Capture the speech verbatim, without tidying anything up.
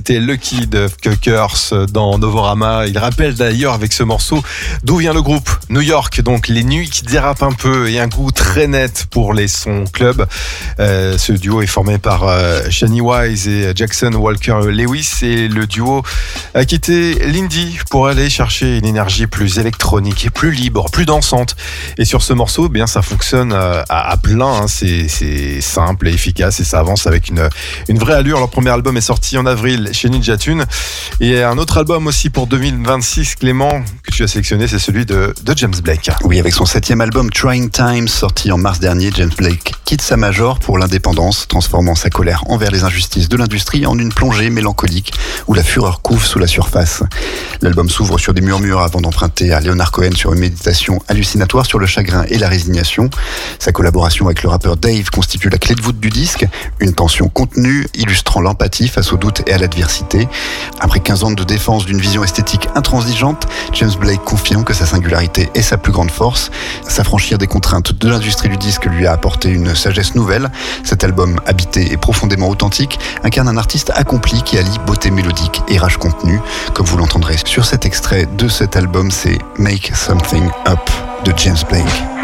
c'était Lucky de Curse dans Novorama. Il rappelle d'ailleurs avec ce morceau d'où vient le groupe. New York, donc les nuits qui dérapent un peu et un goût très net pour les sons club. Euh, ce duo est formé par euh, Shani Wise et Jackson Walker Lewis, et le duo a quitté l'indie pour aller chercher une énergie plus électronique et plus libre, plus dansante. Et sur ce morceau, eh bien ça fonctionne à, à plein, hein. c'est, c'est simple et efficace et ça avance avec une, une vraie allure. Leur premier album est sorti en avril chez Ninja Tune, et un autre album aussi pour deux mille vingt-six, Clément, que tu as sélectionné, c'est celui de, de James Blake. Oui, avec son septième album Trying Times, sorti en mars dernier, James Blake quitte sa major pour l'indépendance, transformant sa colère envers les injustices de l'industrie en une plongée mélancolique où la fureur couve sous la surface. L'album s'ouvre sur des murmures avant d'emprunter à Leonard Cohen sur une méditation hallucinatoire sur le chagrin et la résignation. Sa collaboration avec le rappeur Dave constitue la clé de voûte du disque, une tension contenue illustrant l'empathie face au doute et à l'adversité. Après quinze ans de défense d'une vision esthétique intransigeante, James Blake confirme que sa singularité est sa plus grande force. S'affranchir des contraintes de l'industrie du disque lui a apporté une sagesse nouvelle. Cet album, habité et profondément authentique, incarne un artiste accompli qui allie beauté mélodique et rage contenu. Comme vous l'entendrez sur cet extrait de cet album, c'est Make Something Up de James Blake.